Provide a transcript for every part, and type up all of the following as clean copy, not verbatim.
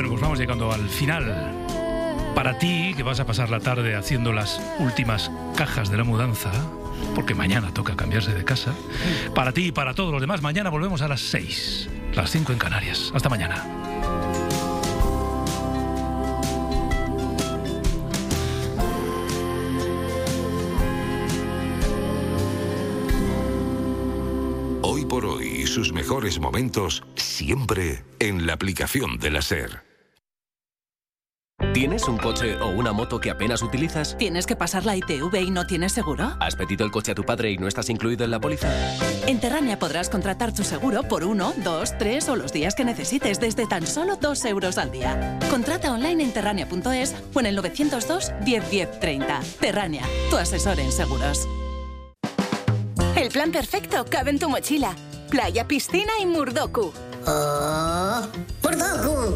Bueno, pues vamos llegando al final. Para ti, que vas a pasar la tarde haciendo las últimas cajas de la mudanza, porque mañana toca cambiarse de casa. Para ti y para todos los demás, mañana volvemos a las 6, las 5 en Canarias. Hasta mañana. Hoy por hoy y sus mejores momentos siempre en la aplicación de la SER. ¿Tienes un coche o una moto que apenas utilizas? ¿Tienes que pasar la ITV y no tienes seguro? ¿Has pedido el coche a tu padre y no estás incluido en la póliza? En Terrania podrás contratar tu seguro por 1, 2, 3 o los días que necesites desde tan solo 2 euros al día. Contrata online en terrania.es o en el 902 10 10 30. Terrania, tu asesor en seguros. El plan perfecto cabe en tu mochila. Playa, piscina y Murdoku. ¡Oh! ¡Murdoku!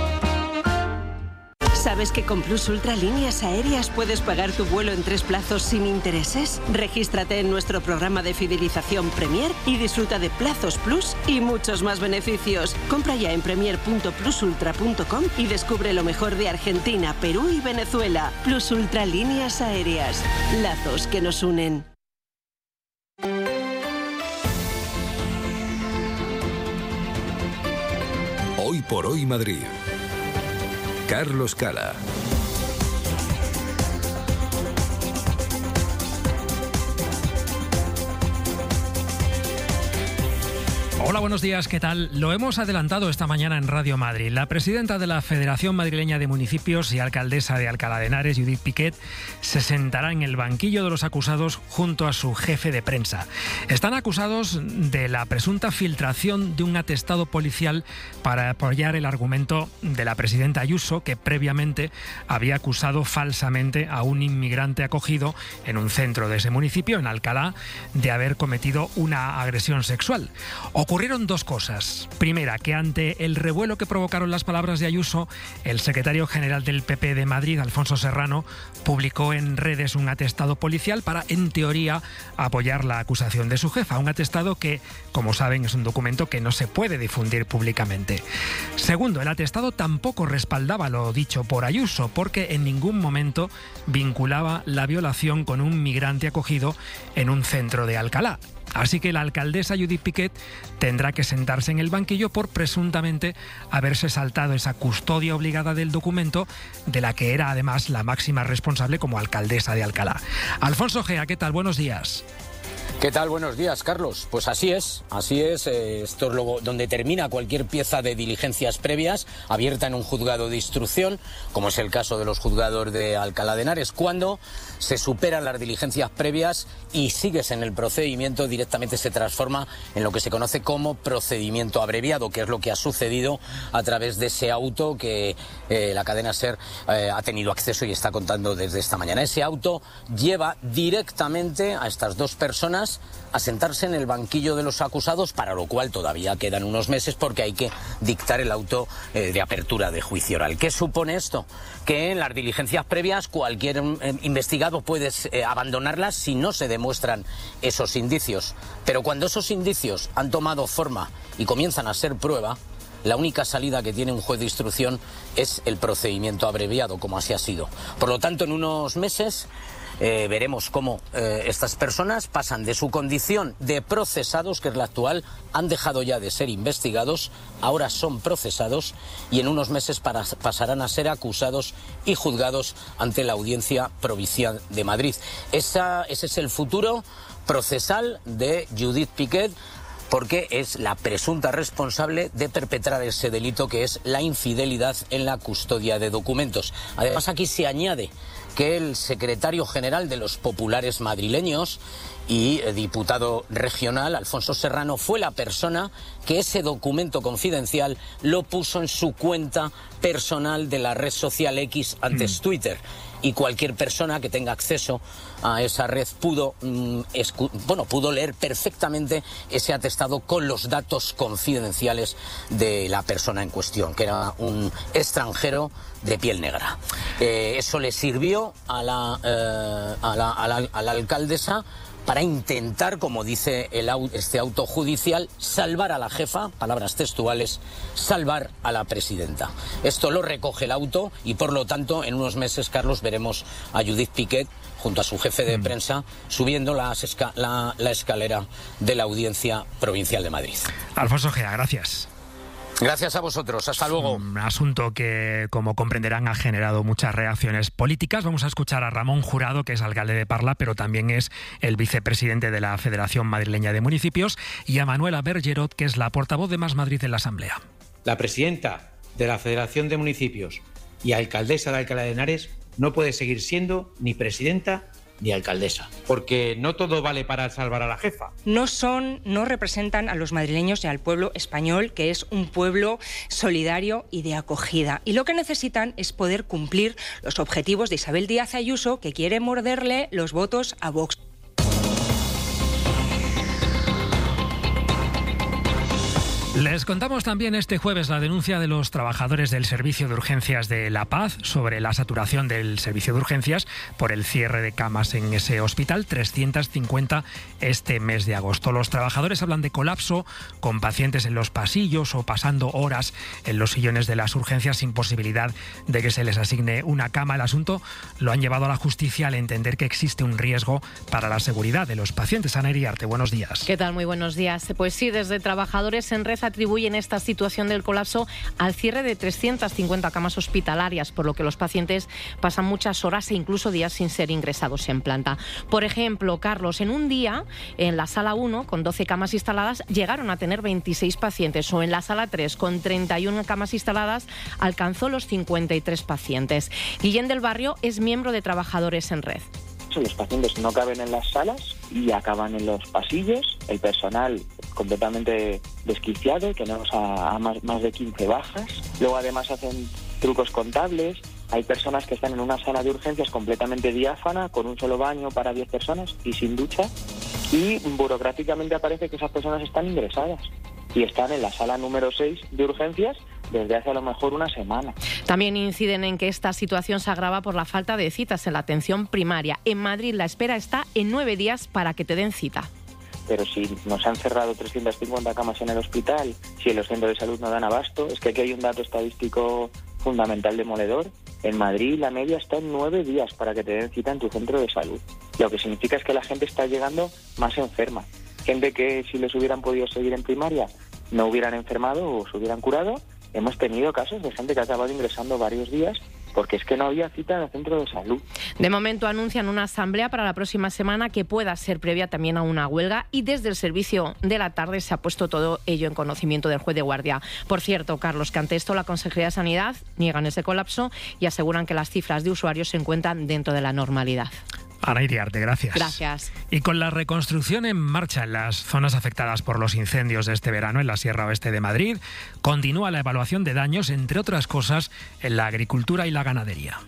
¿Sabes que con Plus Ultra Líneas Aéreas puedes pagar tu vuelo en 3 plazos sin intereses? Regístrate en nuestro programa de fidelización Premier y disfruta de plazos Plus y muchos más beneficios. Compra ya en premier.plusultra.com y descubre lo mejor de Argentina, Perú y Venezuela. Plus Ultra Líneas Aéreas. Lazos que nos unen. Hoy por hoy Madrid. Carlos Cala. Hola, buenos días, ¿qué tal? Lo hemos adelantado esta mañana en Radio Madrid. La presidenta de la Federación Madrileña de Municipios y alcaldesa de Alcalá de Henares, Judith Piquet, se sentará en el banquillo de los acusados junto a su jefe de prensa. Están acusados de la presunta filtración de un atestado policial para apoyar el argumento de la presidenta Ayuso, que previamente había acusado falsamente a un inmigrante acogido en un centro de ese municipio, en Alcalá, de haber cometido una agresión sexual. Ocurrieron dos cosas. Primera, que ante el revuelo que provocaron las palabras de Ayuso, el secretario general del PP de Madrid, Alfonso Serrano, publicó en redes un atestado policial para, en teoría, apoyar la acusación de su jefa. Un atestado que, como saben, es un documento que no se puede difundir públicamente. Segundo, el atestado tampoco respaldaba lo dicho por Ayuso, porque en ningún momento vinculaba la violación con un migrante acogido en un centro de Alcalá. Así que la alcaldesa Judith Piquet tendrá que sentarse en el banquillo por presuntamente haberse saltado esa custodia obligada del documento, de la que era además la máxima responsable como alcaldesa de Alcalá. Alfonso Gea, ¿qué tal? Buenos días. ¿Qué tal? Buenos días, Carlos. Pues así es. Esto es donde termina cualquier pieza de diligencias previas abierta en un juzgado de instrucción, como es el caso de los juzgados de Alcalá de Henares. Cuando se superan las diligencias previas y sigues en el procedimiento, directamente se transforma en lo que se conoce como procedimiento abreviado, que es lo que ha sucedido a través de ese auto que la cadena SER ha tenido acceso y está contando desde esta mañana. Ese auto lleva directamente a estas dos personas a sentarse en el banquillo de los acusados, para lo cual todavía quedan unos meses porque hay que dictar el auto de apertura de juicio oral. ¿Qué supone esto? Que en las diligencias previas cualquier investigado puede abandonarlas si no se demuestran esos indicios. Pero cuando esos indicios han tomado forma y comienzan a ser prueba, la única salida que tiene un juez de instrucción es el procedimiento abreviado, como así ha sido. Por lo tanto, en unos meses veremos cómo estas personas pasan de su condición de procesados, que es la actual, han dejado ya de ser investigados, ahora son procesados y en unos meses pasarán a ser acusados y juzgados ante la Audiencia Provincial de Madrid. Ese es el futuro procesal de Judith Piquet, porque es la presunta responsable de perpetrar ese delito que es la infidelidad en la custodia de documentos. Además, aquí se añade que el secretario general de los populares madrileños y diputado regional, Alfonso Serrano, fue la persona que ese documento confidencial lo puso en su cuenta personal de la red social X, antes Twitter. Y cualquier persona que tenga acceso a esa red pudo leer perfectamente ese atestado con los datos confidenciales de la persona en cuestión, que era un extranjero de piel negra. Eso le sirvió a la alcaldesa para intentar, como dice este auto judicial, salvar a la jefa, palabras textuales, salvar a la presidenta. Esto lo recoge el auto y, por lo tanto, en unos meses, Carlos, veremos a Judith Piquet junto a su jefe de prensa subiendo la escalera de la Audiencia Provincial de Madrid. Alfonso Ojeda, gracias. Gracias a vosotros, hasta luego. Un asunto que, como comprenderán, ha generado muchas reacciones políticas. Vamos a escuchar a Ramón Jurado, que es alcalde de Parla, pero también es el vicepresidente de la Federación Madrileña de Municipios, y a Manuela Bergerot, que es la portavoz de Más Madrid en la Asamblea. La presidenta de la Federación de Municipios y alcaldesa de Alcalá de Henares no puede seguir siendo ni presidenta ni alcaldesa, porque no todo vale para salvar a la jefa. No representan a los madrileños ni al pueblo español, que es un pueblo solidario y de acogida. Y lo que necesitan es poder cumplir los objetivos de Isabel Díaz Ayuso, que quiere morderle los votos a Vox. Les contamos también este jueves la denuncia de los trabajadores del Servicio de Urgencias de La Paz sobre la saturación del servicio de urgencias por el cierre de camas en ese hospital, 350 este mes de agosto. Los trabajadores hablan de colapso, con pacientes en los pasillos o pasando horas en los sillones de las urgencias sin posibilidad de que se les asigne una cama. El asunto lo han llevado a la justicia al entender que existe un riesgo para la seguridad de los pacientes. Ana Iriarte, buenos días. ¿Qué tal? Muy buenos días. Pues sí, desde Trabajadores en Red atribuyen esta situación del colapso al cierre de 350 camas hospitalarias, por lo que los pacientes pasan muchas horas e incluso días sin ser ingresados en planta. Por ejemplo, Carlos, en un día, en la sala 1, con 12 camas instaladas, llegaron a tener 26 pacientes, o en la sala 3, con 31 camas instaladas, alcanzó los 53 pacientes. Guillén del Barrio es miembro de Trabajadores en Red. Los pacientes no caben en las salas y acaban en los pasillos, el personal completamente desquiciado, tenemos a más de 15 bajas, luego además hacen trucos contables, hay personas que están en una sala de urgencias completamente diáfana, con un solo baño para 10 personas y sin ducha, y burocráticamente aparece que esas personas están ingresadas y están en la sala número 6 de urgencias desde hace a lo mejor una semana. También inciden en que esta situación se agrava por la falta de citas en la atención primaria. En Madrid la espera está en 9 días para que te den cita. Pero si nos han cerrado 350 camas en el hospital, si en los centros de salud no dan abasto, es que aquí hay un dato estadístico fundamental demoledor. En Madrid la media está en 9 días para que te den cita en tu centro de salud. Lo que significa es que la gente está llegando más enferma. Gente que si les hubieran podido seguir en primaria no hubieran enfermado o se hubieran curado. Hemos tenido casos de gente que ha acabado ingresando varios días porque es que no había cita en el centro de salud. De momento anuncian una asamblea para la próxima semana que pueda ser previa también a una huelga, y desde el servicio de la tarde se ha puesto todo ello en conocimiento del juez de guardia. Por cierto, Carlos, que ante esto la Consejería de Sanidad niegan ese colapso y aseguran que las cifras de usuarios se encuentran dentro de la normalidad. Ana Iriarte, gracias. Gracias. Y con la reconstrucción en marcha en las zonas afectadas por los incendios de este verano en la Sierra Oeste de Madrid, continúa la evaluación de daños, entre otras cosas, en la agricultura y la ganadería.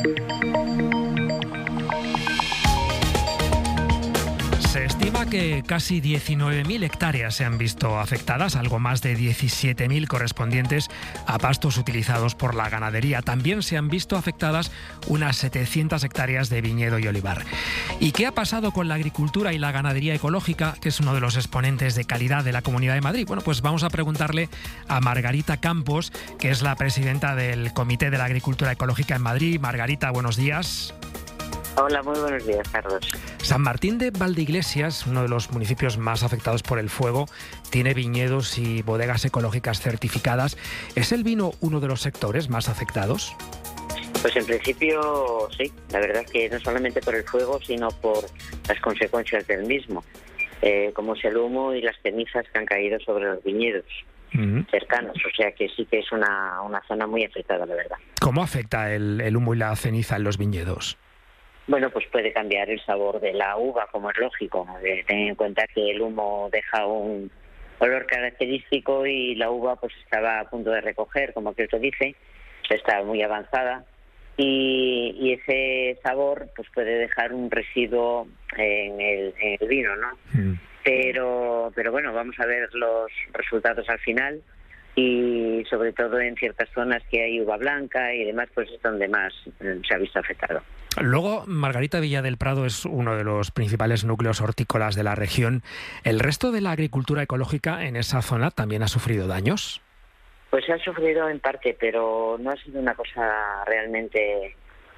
Se estima que casi 19.000 hectáreas se han visto afectadas, algo más de 17.000 correspondientes a pastos utilizados por la ganadería. También se han visto afectadas unas 700 hectáreas de viñedo y olivar. ¿Y qué ha pasado con la agricultura y la ganadería ecológica, que es uno de los exponentes de calidad de la Comunidad de Madrid? Bueno, pues vamos a preguntarle a Margarita Campos, que es la presidenta del Comité de la Agricultura Ecológica en Madrid. Margarita, buenos días. Hola, muy buenos días, Carlos. San Martín de Valdeiglesias, uno de los municipios más afectados por el fuego, tiene viñedos y bodegas ecológicas certificadas. ¿Es el vino uno de los sectores más afectados? Pues en principio sí, la verdad es que no solamente por el fuego, sino por las consecuencias del mismo, como es el humo y las cenizas que han caído sobre los viñedos cercanos, o sea que sí que es una zona muy afectada, la verdad. ¿Cómo afecta el humo y la ceniza en los viñedos? Bueno, pues puede cambiar el sabor de la uva, como es lógico. Ten en cuenta que el humo deja un olor característico y la uva pues estaba a punto de recoger, como que se dice, está muy avanzada y ese sabor pues puede dejar un residuo en el vino, ¿no? Pero bueno, vamos a ver los resultados al final y sobre todo en ciertas zonas que hay uva blanca y demás, pues es donde más se ha visto afectado. Luego, Margarita, Villa del Prado es uno de los principales núcleos hortícolas de la región. ¿El resto de la agricultura ecológica en esa zona también ha sufrido daños? Pues se ha sufrido en parte, pero no ha sido una cosa realmente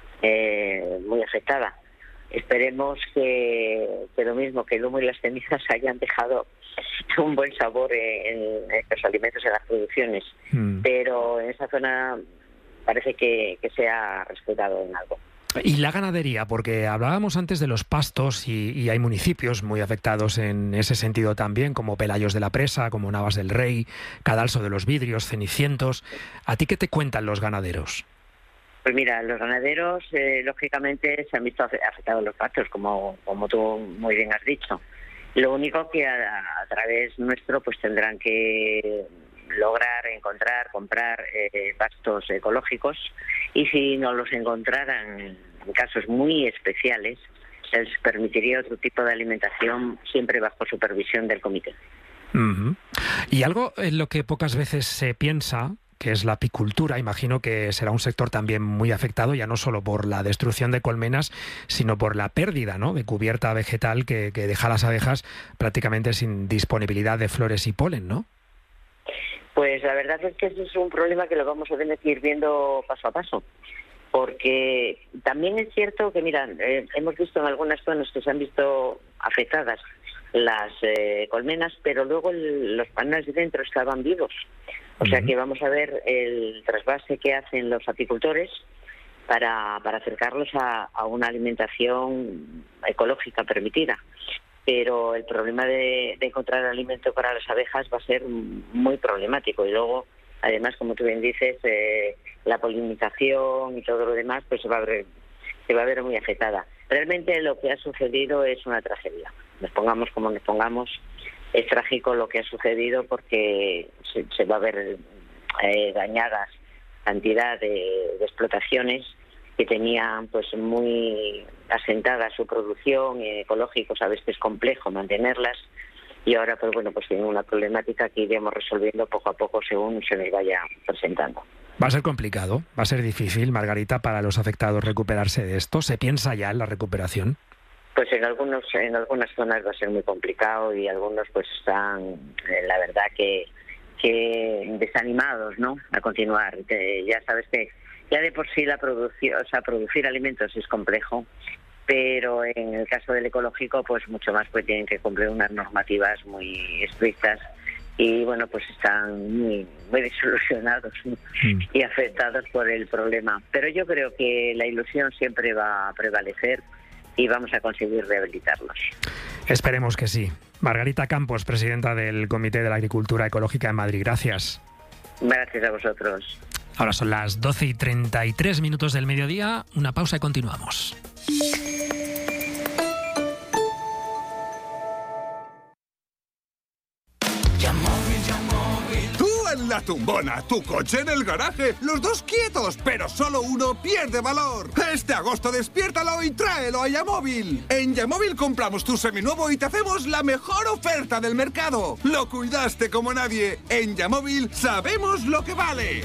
muy afectada. Esperemos que lo mismo, que el humo y las cenizas hayan dejado un buen sabor en los alimentos, en las producciones. Pero en esa zona parece que se ha respetado en algo. Y la ganadería, porque hablábamos antes de los pastos y hay municipios muy afectados en ese sentido también, como Pelayos de la Presa, como Navas del Rey, Cadalso de los Vidrios, Cenicientos. ¿A ti qué te cuentan los ganaderos? Pues mira, los ganaderos lógicamente se han visto afectados los pastos, como tú muy bien has dicho. Lo único que a través nuestro pues tendrán que lograr encontrar, comprar pastos ecológicos, y si no los encontraran en casos muy especiales, se les permitiría otro tipo de alimentación siempre bajo supervisión del comité. Uh-huh. Y algo en lo que pocas veces se piensa, que es la apicultura, imagino que será un sector también muy afectado, ya no solo por la destrucción de colmenas, sino por la pérdida, ¿no?, de cubierta vegetal que deja a las abejas prácticamente sin disponibilidad de flores y polen, ¿no? Pues la verdad es que ese es un problema que lo vamos a tener que ir viendo paso a paso, porque también es cierto que, mira, hemos visto en algunas zonas que se han visto afectadas las colmenas, pero luego los panales de dentro estaban vivos. O sea que vamos a ver el trasvase que hacen los apicultores para acercarlos a una alimentación ecológica permitida. Pero el problema de encontrar alimento para las abejas va a ser muy problemático. Y luego, además, como tú bien dices, la polinización y todo lo demás pues se va a ver muy afectada. Realmente lo que ha sucedido es una tragedia. Nos pongamos como nos pongamos, es trágico lo que ha sucedido, porque se va a ver dañadas cantidad de explotaciones que tenían pues muy asentada su producción, ecológico, sabes que es complejo mantenerlas, y ahora pues bueno, pues tienen una problemática que iremos resolviendo poco a poco según se nos vaya presentando. Va a ser complicado, va a ser difícil, Margarita, para los afectados recuperarse de esto. ¿Se piensa ya en la recuperación? Pues en algunas zonas va a ser muy complicado, y algunos pues están, la verdad que desanimados, ¿no?, a continuar. Ya sabes que ya de por sí producir alimentos es complejo, pero en el caso del ecológico pues mucho más, pues tienen que cumplir unas normativas muy estrictas, y bueno, pues están muy desilusionados y afectados por el problema. Pero yo creo que la ilusión siempre va a prevalecer y vamos a conseguir rehabilitarlos. Esperemos que sí. Margarita Campos, presidenta del Comité de la Agricultura Ecológica en Madrid. Gracias. Gracias a vosotros. Ahora son las 12:33 del mediodía. Una pausa y continuamos. La tumbona, tu coche en el garaje, los dos quietos, pero solo uno pierde valor. Este agosto despiértalo y tráelo a Yamóvil. En Yamóvil compramos tu seminuevo y te hacemos la mejor oferta del mercado. Lo cuidaste como nadie. En Yamóvil sabemos lo que vale.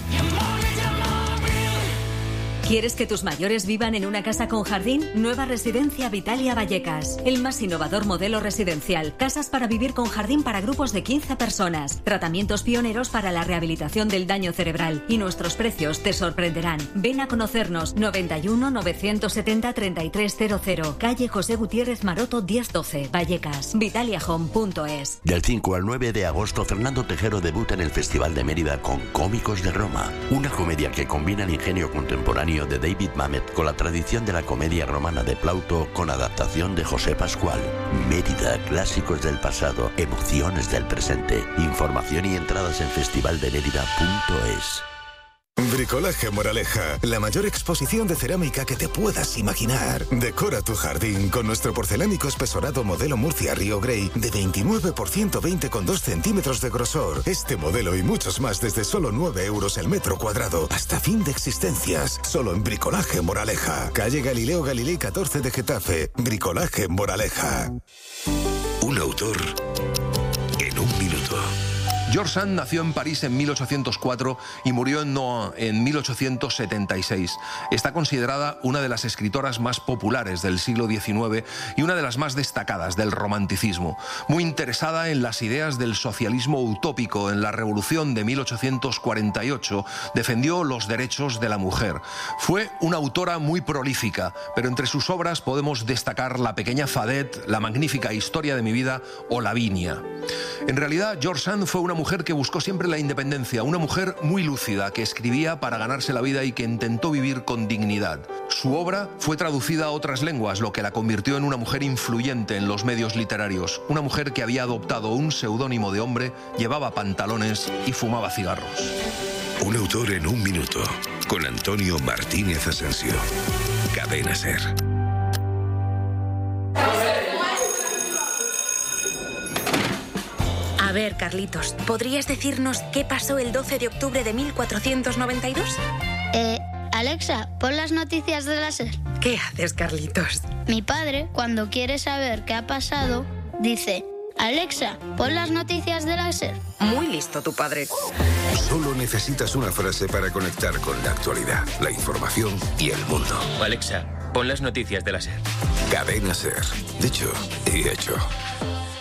¿Quieres que tus mayores vivan en una casa con jardín? Nueva residencia Vitalia Vallecas. El más innovador modelo residencial. Casas para vivir con jardín para grupos de 15 personas. Tratamientos pioneros para la rehabilitación del daño cerebral. Y nuestros precios te sorprenderán. Ven a conocernos. 91 970 3300. Calle José Gutiérrez Maroto 1012. Vallecas. vitaliahome.es. Del 5 al 9 de agosto, Fernando Tejero debuta en el Festival de Mérida con Cómicos de Roma. Una comedia que combina el ingenio contemporáneo de David Mamet con la tradición de la comedia romana de Plauto, con adaptación de José Pascual. Mérida, clásicos del pasado, emociones del presente. Información y entradas en festivaldemerida.es. Bricolaje Moraleja, la mayor exposición de cerámica que te puedas imaginar. Decora tu jardín con nuestro porcelánico espesorado modelo Murcia Río Grey de 29 por 120 con 2 centímetros de grosor. Este modelo y muchos más desde solo 9 euros el metro cuadrado. Hasta fin de existencias. Solo en Bricolaje Moraleja. Calle Galileo Galilei 14 de Getafe. Bricolaje Moraleja. Un autor en un minuto. George Sand nació en París en 1804 y murió en Nohant en 1876. Está considerada una de las escritoras más populares del siglo XIX y una de las más destacadas del romanticismo. Muy interesada en las ideas del socialismo utópico, en la Revolución de 1848 defendió los derechos de la mujer. Fue una autora muy prolífica, pero entre sus obras podemos destacar La pequeña Fadet, La magnífica historia de mi vida o Lavinia. En realidad, George Sand fue una mujer que buscó siempre la independencia, una mujer muy lúcida que escribía para ganarse la vida y que intentó vivir con dignidad. Su obra fue traducida a otras lenguas, lo que la convirtió en una mujer influyente en los medios literarios, una mujer que había adoptado un seudónimo de hombre, llevaba pantalones y fumaba cigarros. Un autor en un minuto, con Antonio Martínez Asensio. Cadena SER. A ver, Carlitos, ¿podrías decirnos qué pasó el 12 de octubre de 1492? Alexa, pon las noticias de la SER. ¿Qué haces, Carlitos? Mi padre, cuando quiere saber qué ha pasado, dice: Alexa, pon las noticias de la SER. Muy listo tu padre. Solo necesitas una frase para conectar con la actualidad, la información y el mundo. Alexa, pon las noticias de la SER. Cadena SER. Dicho y hecho.